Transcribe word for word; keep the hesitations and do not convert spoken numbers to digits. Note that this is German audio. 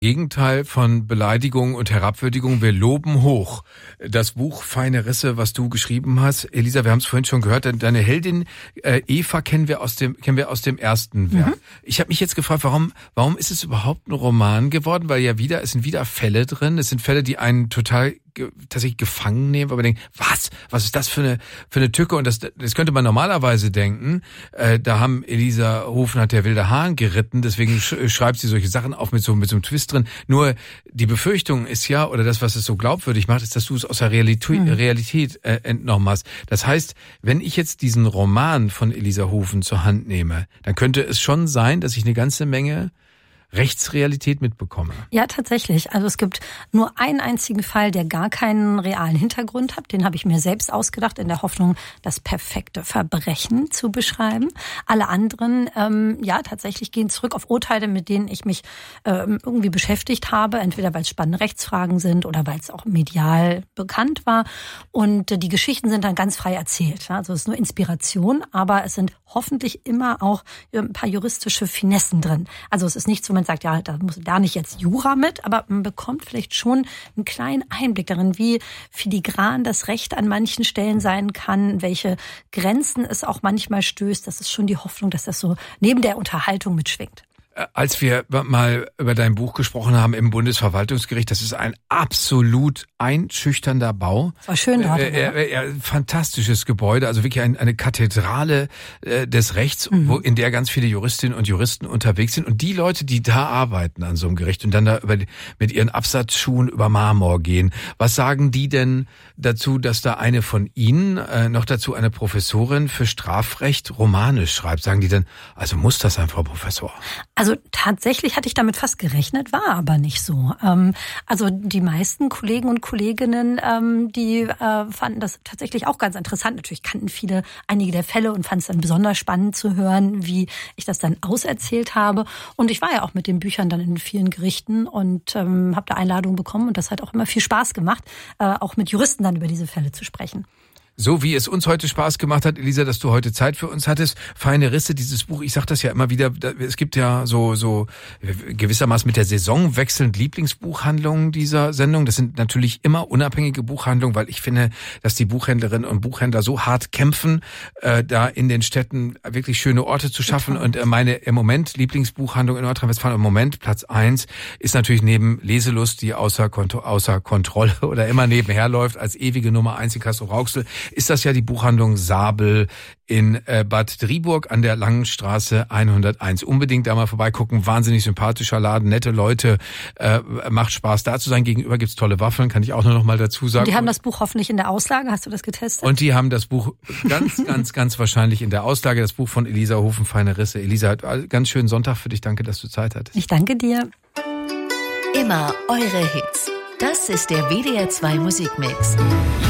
Gegenteil von Beleidigung und Herabwürdigung. Wir loben hoch. Das Buch Feine Risse, was du geschrieben hast, Elisa, wir haben es vorhin schon gehört, deine Heldin äh, Eva kennen wir aus dem kennen wir aus dem ersten Werk. Mhm. Ich habe mich jetzt gefragt, warum warum ist es überhaupt ein Roman geworden? Weil ja wieder es sind wieder Fälle drin. Es sind Fälle, die einen total ge- tatsächlich gefangen nehmen, weil man denkt, was was ist das für eine für eine Tücke? Und das das könnte man normalerweise denken. Äh, da haben Elisa Hofen hat der wilde Hahn geritten, deswegen sch- schreibt sie solche Sachen auf mit so mit so einem Twist drin. Nur die Befürchtung ist ja, oder das, was es so glaubwürdig macht, ist, dass du es aus der Realität, mhm. Realität äh, entnommen hast. Das heißt, wenn ich jetzt diesen Roman von Elisa Hofen zur Hand nehme, dann könnte es schon sein, dass ich eine ganze Menge Rechtsrealität mitbekomme. Ja, tatsächlich. Also es gibt nur einen einzigen Fall, der gar keinen realen Hintergrund hat. Den habe ich mir selbst ausgedacht, in der Hoffnung, das perfekte Verbrechen zu beschreiben. Alle anderen, ähm, ja, tatsächlich gehen zurück auf Urteile, mit denen ich mich ähm, irgendwie beschäftigt habe. Entweder weil es spannende Rechtsfragen sind oder weil es auch medial bekannt war. Und äh, die Geschichten sind dann ganz frei erzählt. Ja? Also es ist nur Inspiration, aber es sind hoffentlich immer auch ein paar juristische Finessen drin. Also es ist nichts, wo man sagt, ja, da muss da nicht jetzt Jura mit, aber man bekommt vielleicht schon einen kleinen Einblick darin, wie filigran das Recht an manchen Stellen sein kann, welche Grenzen es auch manchmal stößt. Das ist schon die Hoffnung, dass das so neben der Unterhaltung mitschwingt. Als wir mal über dein Buch gesprochen haben im Bundesverwaltungsgericht, das ist ein absolut einschüchternder Bau. War schön dort. Äh, äh, äh, fantastisches Gebäude, also wirklich ein, eine Kathedrale äh, des Rechts, mhm. wo in der ganz viele Juristinnen und Juristen unterwegs sind. Und die Leute, die da arbeiten an so einem Gericht und dann da über, mit ihren Absatzschuhen über Marmor gehen, was sagen die denn dazu, dass da eine von ihnen, äh, noch dazu eine Professorin für Strafrecht, Romane schreibt? Sagen die denn, also muss das sein, Frau Professor? Also tatsächlich hatte ich damit fast gerechnet, war aber nicht so. Ähm, also die meisten Kollegen und Kolleginnen, ähm, die äh, fanden das tatsächlich auch ganz interessant. Natürlich kannten viele einige der Fälle und fanden es dann besonders spannend zu hören, wie ich das dann auserzählt habe. Und ich war ja auch mit den Büchern dann in vielen Gerichten und ähm, habe da Einladungen bekommen. Und das hat auch immer viel Spaß gemacht, äh, auch mit Juristen dann über diese Fälle zu sprechen. So wie es uns heute Spaß gemacht hat, Elisa, dass du heute Zeit für uns hattest. Feine Risse, dieses Buch, ich sag das ja immer wieder, es gibt ja so so gewissermaßen mit der Saison wechselnd Lieblingsbuchhandlungen dieser Sendung. Das sind natürlich immer unabhängige Buchhandlungen, weil ich finde, dass die Buchhändlerinnen und Buchhändler so hart kämpfen, äh, da in den Städten wirklich schöne Orte zu schaffen. Und äh, meine im Moment Lieblingsbuchhandlung in Nordrhein-Westfalen, im Moment Platz eins, ist natürlich neben Leselust, die außer, Kont- außer Kontrolle oder immer nebenher läuft, als ewige Nummer eins in Castrop-Rauxel, ist das ja die Buchhandlung Sabel in äh, Bad Driburg an der Langen Straße hunderteins. Unbedingt da mal vorbeigucken. Wahnsinnig sympathischer Laden, nette Leute. Äh, macht Spaß da zu sein. Gegenüber gibt's tolle Waffeln, kann ich auch nur noch mal dazu sagen. Und die haben das Buch hoffentlich in der Auslage. Hast du das getestet? Und die haben das Buch ganz, ganz, ganz wahrscheinlich in der Auslage. Das Buch von Elisa Hofen, Feine Risse. Elisa, ganz schönen Sonntag für dich. Danke, dass du Zeit hattest. Ich danke dir. Immer eure Hits. Das ist der W D R zwei Musikmix.